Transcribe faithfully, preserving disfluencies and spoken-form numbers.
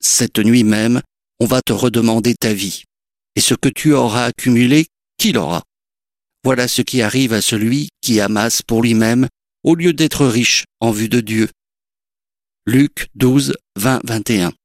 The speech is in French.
cette nuit même, on va te redemander ta vie. Et ce que tu auras accumulé, qui l'aura? Voilà ce qui arrive à celui qui amasse pour lui-même au lieu d'être riche en vue de Dieu. Luc douze, vingt, vingt et un.